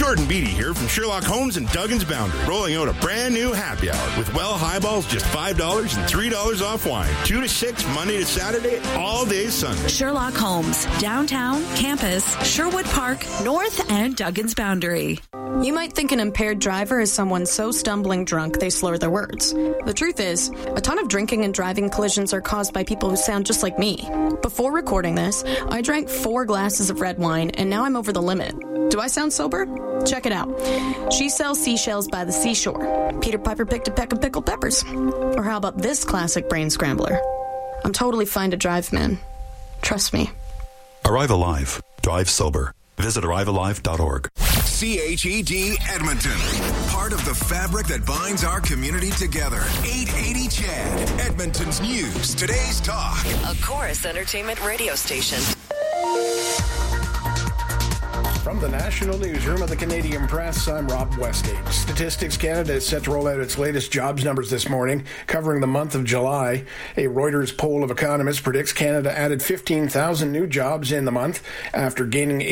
Gordon Beatty here from Sherlock Holmes and Duggan's Boundary, rolling out a brand new happy hour with highballs just $5 and $3 off wine. 2 to 6, Monday to Saturday, all day Sunday. Sherlock Holmes, downtown, campus, Sherwood Park, North, and Duggan's Boundary. You might think an impaired driver is someone so stumbling drunk they slur their words. The truth is, a ton of drinking and driving collisions are caused by people who sound just like me. Before recording this, I drank 4 glasses of red wine, and now I'm over the limit. Do I sound sober? Check it out. She sells seashells by the seashore. Peter Piper picked a peck of pickled peppers. Or how about this classic brain scrambler? I'm totally fine to drive, man. Trust me. Arrive Alive. Drive sober. Visit arrivealive.org. CHED Edmonton. Part of the fabric that binds our community together. 880 CHED. Edmonton's news. Today's talk. A Chorus Entertainment radio station. From the National Newsroom of the Canadian Press, I'm Rob Westgate. Statistics Canada is set to roll out its latest jobs numbers this morning, covering the month of July. A Reuters poll of economists predicts Canada added 15,000 new jobs in the month after gaining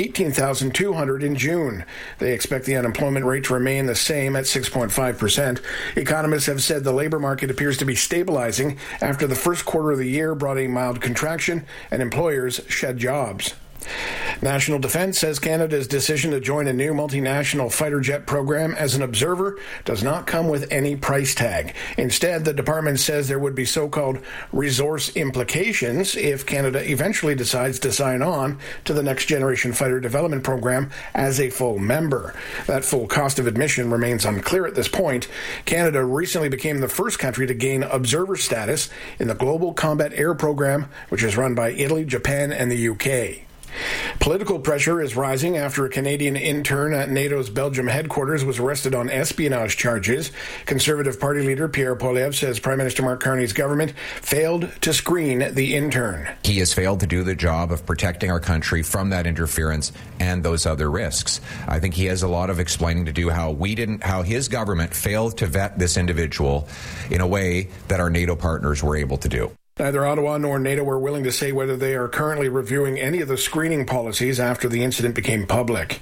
18,200 in June. They expect the unemployment rate to remain the same at 6.5%. Economists have said the labor market appears to be stabilizing after the first quarter of the year brought a mild contraction and employers shed jobs. National Defence says Canada's decision to join a new multinational fighter jet program as an observer does not come with any price tag. Instead, the department says there would be so-called resource implications if Canada eventually decides to sign on to the Next Generation Fighter Development Program as a full member. That full cost of admission remains unclear at this point. Canada recently became the first country to gain observer status in the Global Combat Air Program, which is run by Italy, Japan, and the UK. Political pressure is rising after a Canadian intern at NATO's Belgium headquarters was arrested on espionage charges. Conservative Party leader Pierre Poilievre says Prime Minister Mark Carney's government failed to screen the intern. He has failed to do the job of protecting our country from that interference and those other risks. I think he has a lot of explaining to do how his government failed to vet this individual in a way that our NATO partners were able to do. Neither Ottawa nor NATO were willing to say whether they are currently reviewing any of the screening policies after the incident became public.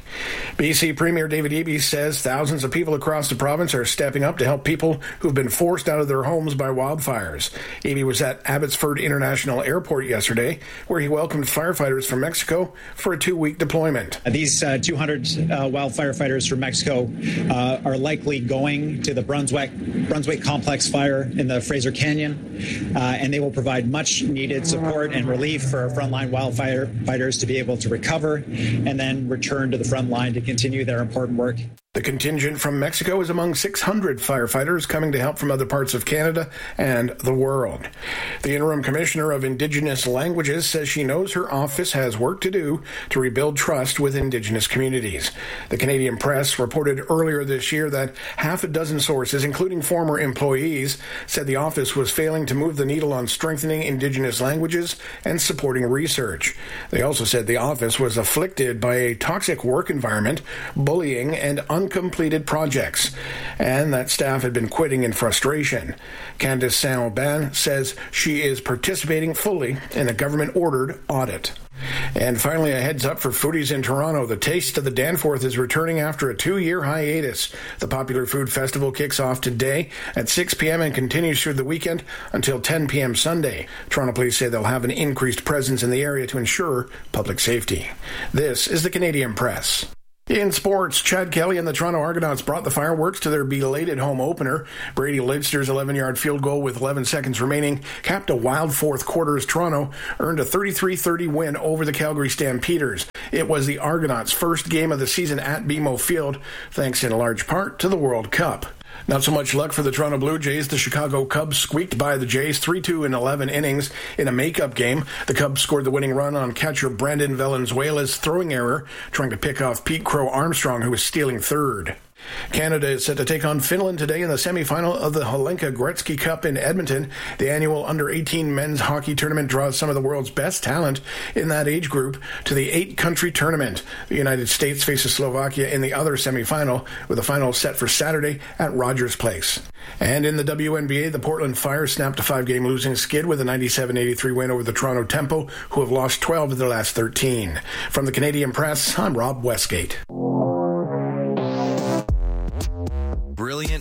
BC Premier David Eby says thousands of people across the province are stepping up to help people who've been forced out of their homes by wildfires. Eby was at Abbotsford International Airport yesterday, where he welcomed firefighters from Mexico for a 2-week deployment. These 200 wildfire fighters from Mexico are likely going to the Brunswick Complex fire in the Fraser Canyon, and they will provide much needed support and relief for our frontline wildfire fighters to be able to recover and then return to the front line to continue their important work. The contingent from Mexico is among 600 firefighters coming to help from other parts of Canada and the world. The interim commissioner of Indigenous Languages says she knows her office has work to do to rebuild trust with Indigenous communities. The Canadian Press reported earlier this year that half a dozen sources, including former employees, said the office was failing to move the needle on strengthening Indigenous languages and supporting research. They also said the office was afflicted by a toxic work environment, bullying, and uncompleted projects, and that staff had been quitting in frustration. Candace Saint-Aubin says she is participating fully in a government-ordered audit. And finally, a heads up for foodies in Toronto. The Taste of the Danforth is returning after a 2-year hiatus. The popular food festival kicks off today at 6 p.m. and continues through the weekend until 10 p.m. Sunday. Toronto police say they'll have an increased presence in the area to ensure public safety. This is the Canadian Press. In sports, Chad Kelly and the Toronto Argonauts brought the fireworks to their belated home opener. Brady Lidster's 11-yard field goal with 11 seconds remaining capped a wild fourth quarter as Toronto earned a 33-30 win over the Calgary Stampeders. It was the Argonauts' first game of the season at BMO Field, thanks in large part to the World Cup. Not so much luck for the Toronto Blue Jays. The Chicago Cubs squeaked by the Jays 3-2 in 11 innings in a makeup game. The Cubs scored the winning run on catcher Brandon Valenzuela's throwing error, trying to pick off Pete Crow Armstrong, who was stealing third. Canada is set to take on Finland today in the semifinal of the Helenka Gretzky Cup in Edmonton. The annual under-18 men's hockey tournament draws some of the world's best talent in that age group to the 8-country tournament. The United States faces Slovakia in the other semifinal, with the final set for Saturday at Rogers Place. And in the WNBA, the Portland Fire snapped a 5-game losing skid with a 97-83 win over the Toronto Tempo, who have lost 12 of their last 13. From the Canadian Press, I'm Rob Westgate.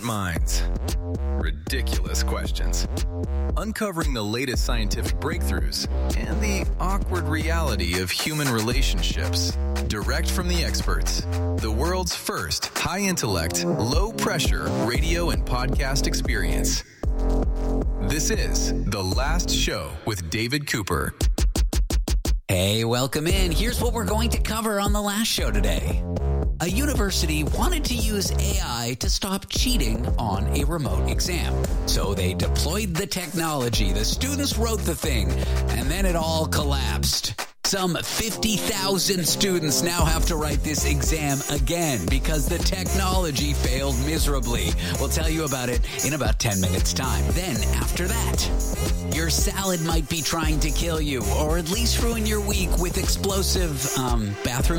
minds. Ridiculous questions. Uncovering the latest scientific breakthroughs and the awkward reality of human relationships. Direct from the experts. The world's first high-intellect, low-pressure radio and podcast experience. This is The Last Show with David Cooper. Hey, welcome in. Here's what we're going to cover on The Last Show today. A university wanted to use AI to stop cheating on a remote exam. So they deployed the technology, the students wrote the thing, and then it all collapsed. Some 50,000 students now have to write this exam again because the technology failed miserably. We'll tell you about it in about 10 minutes' time. Then, after that, your salad might be trying to kill you or at least ruin your week with explosive bathroom